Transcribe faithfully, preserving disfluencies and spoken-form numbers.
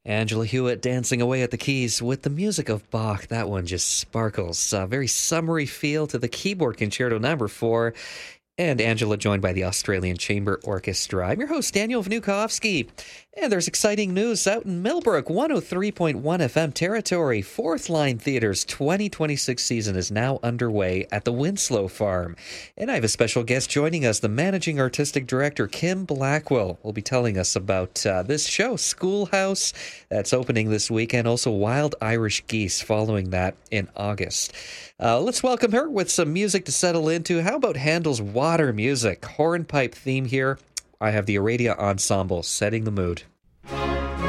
Angela Hewitt dancing away at the keys with the music of Bach. That one just sparkles. A very summery feel to the keyboard concerto number four. And Angela joined by the Australian Chamber Orchestra. I'm your host, Daniel Vnukovsky. And there's exciting news out in Millbrook, one oh three point one F M territory. Fourth Line Theater's twenty twenty-six season is now underway at the Winslow Farm. And I have a special guest joining us, the Managing Artistic Director, Kim Blackwell, will be telling us about uh, this show, Schoolhouse, that's opening this weekend, also Wild Irish Geese following that in August. Uh, let's welcome her with some music to settle into. How about Handel's Water Music? Hornpipe theme here. I have the Aradia Ensemble setting the mood.